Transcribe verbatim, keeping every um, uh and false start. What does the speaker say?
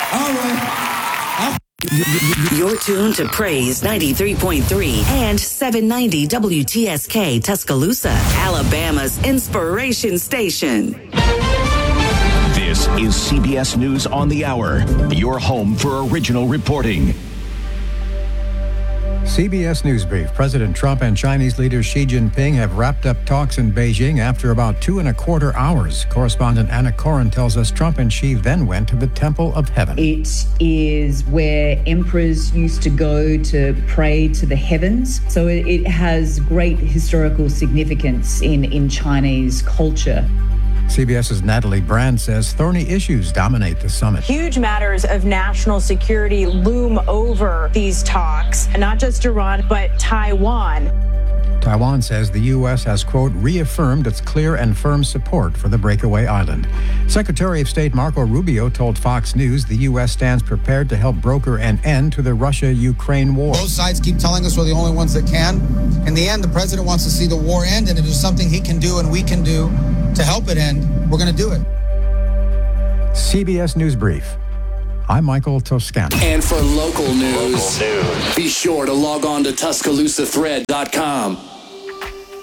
All right. You're tuned to Praise ninety-three point three and seven ninety W T S K Tuscaloosa, Alabama's inspiration station. This is C B S News on the Hour, your home for original reporting. C B S News Brief. President Trump and Chinese leader Xi Jinping have wrapped up talks in Beijing after about two and a quarter hours. Correspondent Anna Coren tells us Trump and Xi then went to the Temple of Heaven. It is where emperors used to go to pray to the heavens. So it, it has great historical significance in, in Chinese culture. CBS's Natalie Brand says thorny issues dominate the summit. Huge matters of national security loom over these talks, and not just Iran, but Taiwan. Taiwan says the U S has, quote, reaffirmed its clear and firm support for the breakaway island. Secretary of State Marco Rubio told Fox News the U S stands prepared to help broker an end to the Russia-Ukraine war. Both sides keep telling us we're the only ones that can. In the end, the president wants to see the war end, and if there's something he can do and we can do to help it end, we're going to do it. C B S News Brief. I'm Michael Toscano. And for local news, local news, be sure to log on to Tuscaloosa Thread dot com.